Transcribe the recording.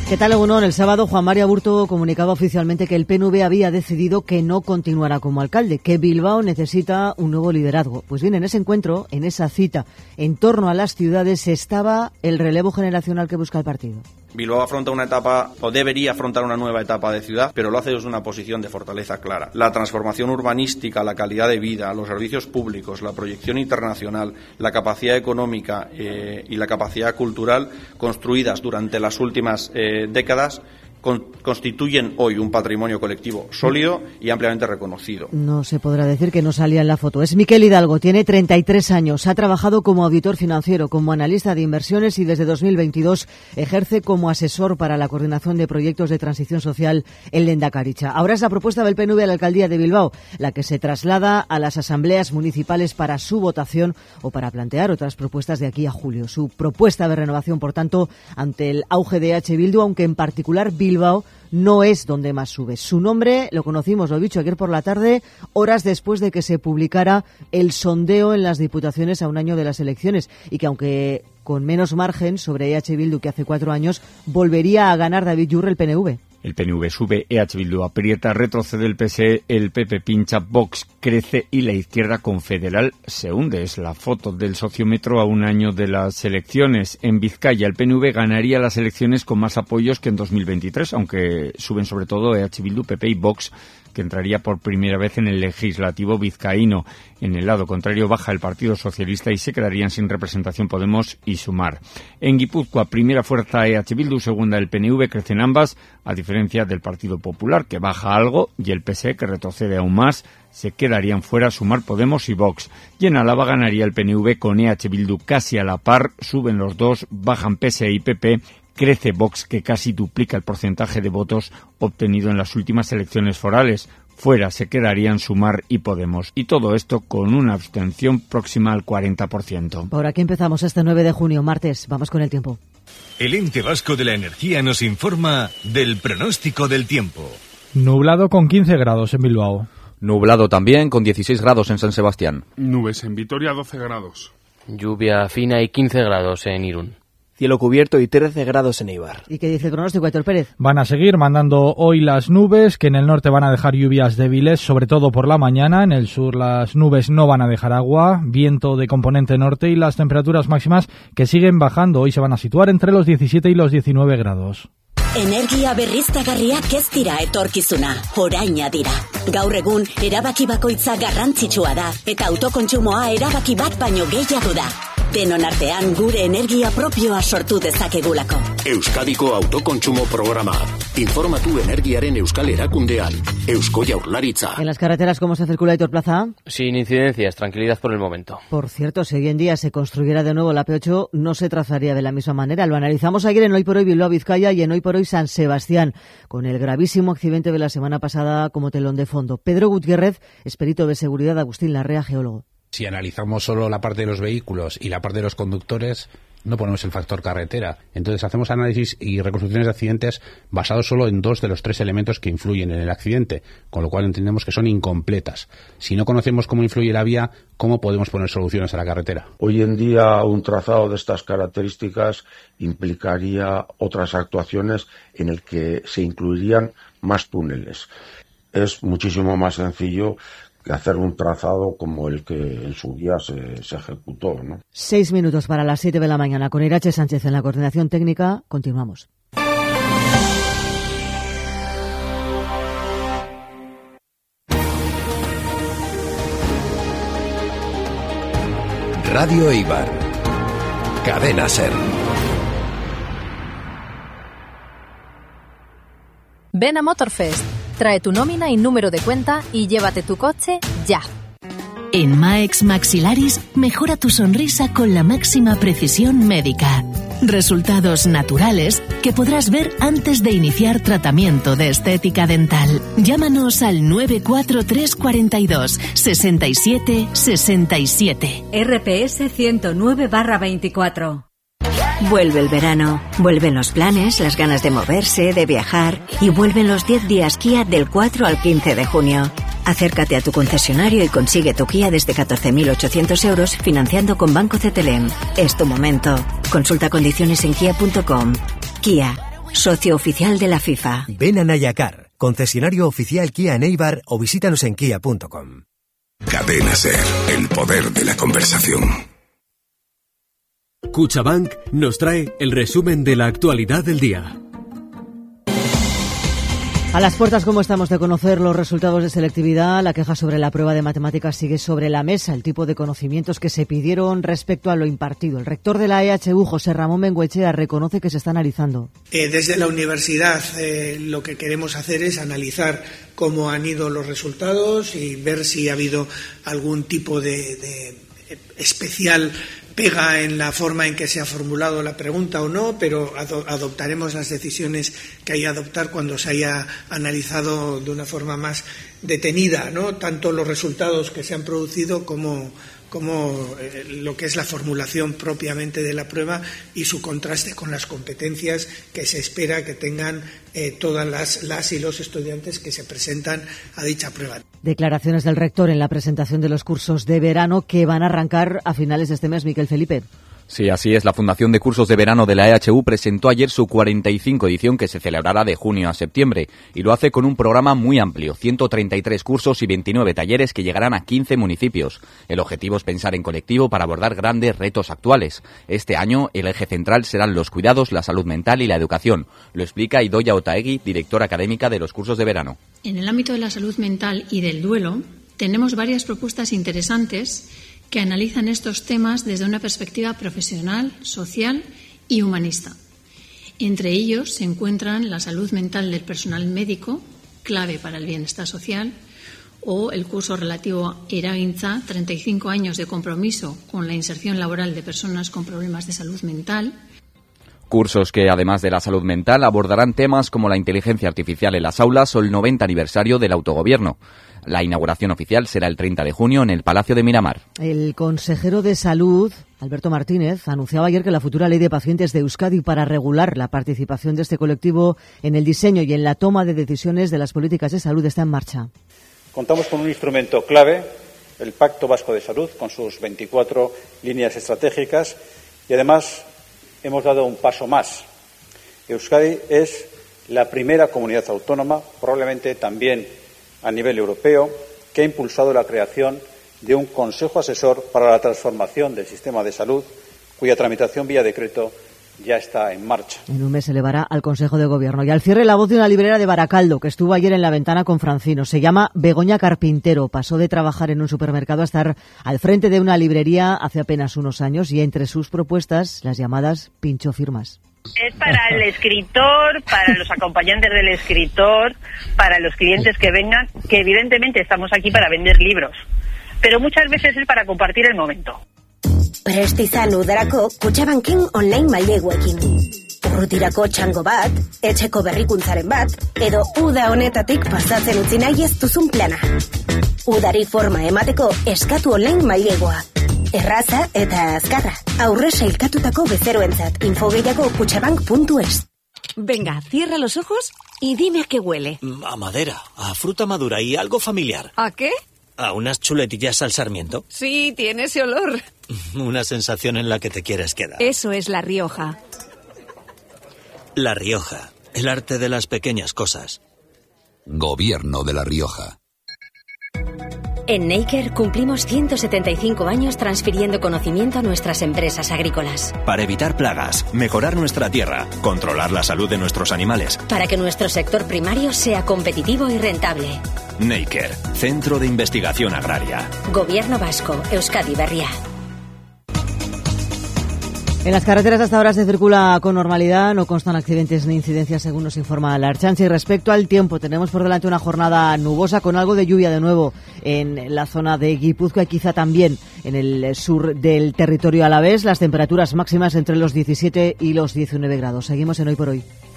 ¿Qué tal, Egunon? El sábado Juan Mari Aburto comunicaba oficialmente que el PNV había decidido que no continuará como alcalde, que Bilbao necesita un nuevo liderazgo. Pues bien, en ese encuentro, en esa cita, en torno a las ciudades, estaba el relevo generacional que busca el partido. Bilbao afronta una etapa, o debería afrontar una nueva etapa de ciudad, pero lo hace desde una posición de fortaleza clara. La transformación urbanística, la calidad de vida, los servicios públicos, la proyección internacional, la capacidad económica y la capacidad cultural construidas durante las últimas décadas constituyen hoy un patrimonio colectivo sólido y ampliamente reconocido. No se podrá decir que no salía en la foto. Es Miquel Hidalgo, tiene 33 años, ha trabajado como auditor financiero, como analista de inversiones y desde 2022 ejerce como asesor para la coordinación de proyectos de transición social en Lehendakaritza. Ahora es la propuesta del PNV a la alcaldía de Bilbao, la que se traslada a las asambleas municipales para su votación o para plantear otras propuestas de aquí a julio. Su propuesta de renovación, por tanto, ante el auge de H. Bildu, aunque en particular Bilbao no es donde más sube. Su nombre lo conocimos, lo he dicho ayer por la tarde, horas después de que se publicara el sondeo en las diputaciones a un año de las elecciones, y que aunque con menos margen sobre EH Bildu que hace 4 años, volvería a ganar David Yurre el PNV. El PNV sube, EH Bildu aprieta, retrocede el PSE, el PP pincha, Vox crece y la izquierda confederal se hunde. Es la foto del sociómetro a un año de las elecciones. En Vizcaya, el PNV ganaría las elecciones con más apoyos que en 2023, aunque suben sobre todo EH Bildu, PP y Vox, que entraría por primera vez en el legislativo vizcaíno. En el lado contrario baja el Partido Socialista y se quedarían sin representación Podemos y Sumar. En Guipúzcoa, primera fuerza EH Bildu, segunda el PNV, crecen ambas, a diferencia del Partido Popular, que baja algo, y el PSE, que retrocede aún más. Se quedarían fuera Sumar, Podemos y Vox. Y en Álava ganaría el PNV con EH Bildu casi a la par, suben los dos, bajan PSE y PP. Crece Vox, que casi duplica el porcentaje de votos obtenido en las últimas elecciones forales. Fuera se quedarían Sumar y Podemos. Y todo esto con una abstención próxima al 40%. Por aquí empezamos este 9 de junio, martes. Vamos con el tiempo. El Ente Vasco de la Energía nos informa del pronóstico del tiempo. Nublado con 15 grados en Bilbao. Nublado también con 16 grados en San Sebastián. Nubes en Vitoria, 12 grados. Lluvia fina y 15 grados en Irún. Cielo cubierto y 13 grados en Eibar. ¿Y qué dice el pronóstico, Héctor Pérez? Van a seguir mandando hoy las nubes, que en el norte van a dejar lluvias débiles, sobre todo por la mañana. En el sur las nubes no van a dejar agua, viento de componente norte y las temperaturas máximas que siguen bajando. Hoy se van a situar entre los 17 y los 19 grados. Energia berriztagarriak ez dira etorkizuna, oraina dira. Gaur egun, erabaki bakoitza garrantzitsua da, eta autokontsumoa erabaki bat baino gehiago da. Denon artean gure energia propioa sortu dezakegulako. Euskadiko autokontsumo programa. Informatu energiaren euskal erakundean. Eusko Jaurlaritza. En las carreteras, ¿cómo se circula, Héctor Plaza? Sin incidencias, tranquilidad por el momento. Por cierto, si hoy en día se construyera de nuevo la P8, no se trazaría de la misma manera. Lo analizamos ayer en Hoy por Hoy Bilbao Vizcaya y en Hoy por Hoy San Sebastián, con el gravísimo accidente de la semana pasada como telón de fondo. Pedro Gutiérrez es perito de seguridad, Agustín Larrea, geólogo. Si analizamos solo la parte de los vehículos y la parte de los conductores, no ponemos el factor carretera. Entonces hacemos análisis y reconstrucciones de accidentes basados solo en 2 de los 3 elementos que influyen en el accidente, con lo cual entendemos que son incompletas. Si no conocemos cómo influye la vía, ¿cómo podemos poner soluciones a la carretera? Hoy en día un trazado de estas características implicaría otras actuaciones en el que se incluirían más túneles. Es muchísimo más sencillo que hacer un trazado como el que en su día se ejecutó, ¿no? 6 minutos para las 7 de la mañana. Con Irache Sánchez en la coordinación técnica, continuamos. Radio Eibar. Cadena SER. Ven a Motorfest. Trae tu nómina y número de cuenta y llévate tu coche ya. En Maex Maxilaris mejora tu sonrisa con la máxima precisión médica. Resultados naturales que podrás ver antes de iniciar tratamiento de estética dental. Llámanos al 943 42 67 67. RPS 109/24. Vuelve el verano, vuelven los planes, las ganas de moverse, de viajar y vuelven los 10 días Kia del 4 al 15 de junio. Acércate a tu concesionario y consigue tu Kia desde 14.800 euros financiando con Banco CTLM. Es tu momento. Consulta condiciones en kia.com. Kia. socio oficial de la FIFA. Ven a Nayacar, concesionario oficial Kia en Eibar o visítanos en kia.com. Cadena SER, el poder de la conversación. CaixaBank nos trae el resumen de la actualidad del día. A las puertas, como estamos de conocer los resultados de selectividad, la queja sobre la prueba de matemáticas sigue sobre la mesa. El tipo de conocimientos que se pidieron respecto a lo impartido. El rector de la EHU, José Ramón Bengoechea, reconoce que se está analizando. Desde la universidad lo que queremos hacer es analizar cómo han ido los resultados y ver si ha habido algún tipo de especial pega en la forma en que se ha formulado la pregunta o no, pero adoptaremos las decisiones que haya que adoptar cuando se haya analizado de una forma más detenida, ¿no? Tanto los resultados que se han producido como lo que es la formulación propiamente de la prueba y su contraste con las competencias que se espera que tengan todas las y los estudiantes que se presentan a dicha prueba. Declaraciones del rector en la presentación de los cursos de verano que van a arrancar a finales de este mes. Miquel Felipe. Sí, así es. La Fundación de Cursos de Verano de la EHU presentó ayer su 45 edición que se celebrará de junio a septiembre y lo hace con un programa muy amplio, 133 cursos y 29 talleres que llegarán a 15 municipios. El objetivo es pensar en colectivo para abordar grandes retos actuales. Este año el eje central serán los cuidados, la salud mental y la educación. Lo explica Idoia Otaegui, directora académica de los cursos de verano. En el ámbito de la salud mental y del duelo tenemos varias propuestas interesantes que analizan estos temas desde una perspectiva profesional, social y humanista. Entre ellos se encuentran la salud mental del personal médico, clave para el bienestar social, o el curso relativo a Eragintza, 35 años de compromiso con la inserción laboral de personas con problemas de salud mental. Cursos que, además de la salud mental, abordarán temas como la inteligencia artificial en las aulas o el 90 aniversario del autogobierno. La inauguración oficial será el 30 de junio en el Palacio de Miramar. El consejero de Salud, Alberto Martínez, anunciaba ayer que la futura ley de pacientes de Euskadi para regular la participación de este colectivo en el diseño y en la toma de decisiones de las políticas de salud está en marcha. Contamos con un instrumento clave, el Pacto Vasco de Salud, con sus 24 líneas estratégicas y además hemos dado un paso más. Euskadi es la primera comunidad autónoma, probablemente también a nivel europeo, que ha impulsado la creación de un Consejo Asesor para la Transformación del Sistema de Salud, cuya tramitación vía decreto ya está en marcha. En un mes se elevará al Consejo de Gobierno. Y al cierre, la voz de una librera de Baracaldo, que estuvo ayer en La Ventana con Francino. Se llama Begoña Carpintero. Pasó de trabajar en un supermercado a estar al frente de una librería hace apenas unos años y entre sus propuestas, las llamadas pinchofirmas. Es para el escritor, para los acompañantes del escritor, para los clientes que vengan, que evidentemente estamos aquí para vender libros, pero muchas veces es para compartir el momento. Prest izan udarako Kutxabanken online maileguekin. Urrutirako txango bat, etxeko berrikuntzaren bat, edo uda honetatik pasatzen utzi nahi ez duzun plana. Udari forma emateko eskatu online mailegua. Erraza eta azkarra. Aurre sailkatutako bezeroentzat. Info gehiago kutxabank.es. Venga, cierra los ojos y dime a qué huele. A madera, a fruta madura y algo familiar. ¿A qué? A unas chuletillas al sarmiento. Sí, tiene ese olor. Una sensación en la que te quieres quedar. Eso es La Rioja. La Rioja, el arte de las pequeñas cosas. Gobierno de La Rioja. En Neiker cumplimos 175 años transfiriendo conocimiento a nuestras empresas agrícolas. Para evitar plagas, mejorar nuestra tierra, controlar la salud de nuestros animales. Para que nuestro sector primario sea competitivo y rentable. Neiker, Centro de Investigación Agraria. Gobierno Vasco, Euskadi Berria. En las carreteras hasta ahora se circula con normalidad, no constan accidentes ni incidencias según nos informa la Ertzaintza. Y respecto al tiempo, tenemos por delante una jornada nubosa con algo de lluvia de nuevo en la zona de Guipúzcoa y quizá también en el sur del territorio alavés. Las temperaturas máximas entre los 17 y los 19 grados. Seguimos en Hoy por Hoy.